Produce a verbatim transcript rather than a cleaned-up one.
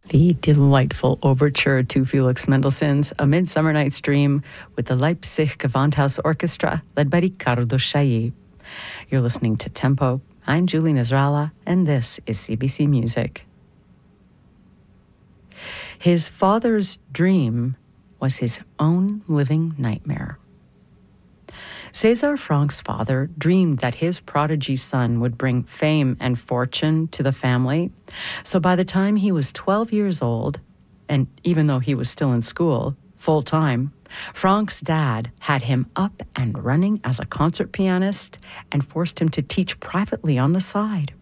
The delightful overture to Felix Mendelssohn's A Midsummer Night's Dream with the Leipzig Gewandhaus Orchestra, led by Riccardo Chailly. You're listening to Tempo. I'm Julie Nasrallah, and this is C B C Music. His father's dream was his own living nightmare. César Franck's father dreamed that his prodigy son would bring fame and fortune to the family. So by the time he was twelve years old, and even though he was still in school, full-time, Franck's dad had him up and running as a concert pianist and forced him to teach privately on the side.